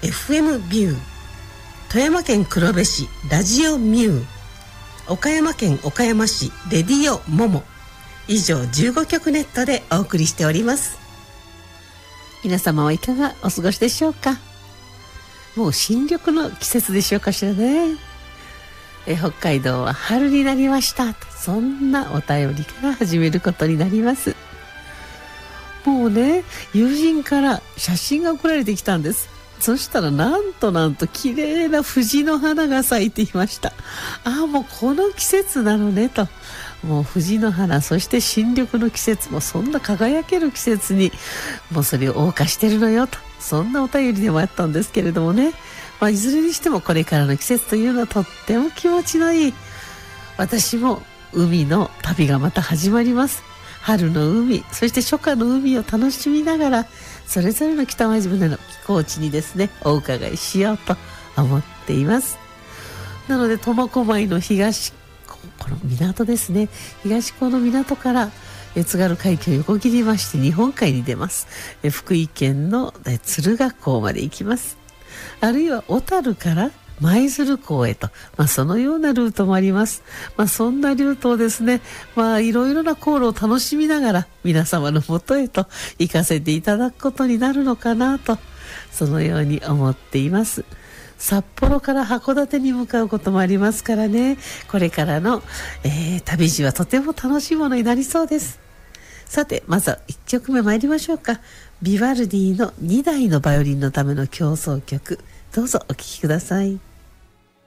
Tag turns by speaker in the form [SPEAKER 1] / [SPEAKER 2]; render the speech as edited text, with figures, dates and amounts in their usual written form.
[SPEAKER 1] FM ビュー、富山県黒部市ラジオミュー、岡山県岡山市レディオモモ、以上15曲ネットでお送りしております。皆様はいかがお過ごしでしょうか。もう新緑の季節でしょうかしらね。北海道は春になりましたと、そんなお便りから始めることになります。もうね、友人から写真が送られてきたんです。そしたらなんと綺麗な藤の花が咲いていました。もうこの季節なのねと。もう藤の花、そして新緑の季節もそんな輝ける季節にもうそれを謳歌してるのよと、そんなお便りでもあったんですけれどもね、いずれにしてもこれからの季節というのはとっても気持ちのいい。私も海の旅がまた始まります。春の海、そして初夏の海を楽しみながら、それぞれの北真面目の寄港地にですね、お伺いしようと思っています。なので苫小牧の東港、この港ですね、東港の港から津軽海峡を横切りまして日本海に出ます。福井県の敦賀港まで行きます。あるいは小樽から舞鶴港へと、そのようなルートもあります。そんなルートをですね、いろいろな航路を楽しみながら皆様のもとへと行かせていただくことになるのかなと、そのように思っています。札幌から函館に向かうこともありますからね、これからの、旅路はとても楽しいものになりそうです。さて、まずは1曲目参りましょうか。ビバルディの2台のバイオリンのための協奏曲、どうぞお聴きください。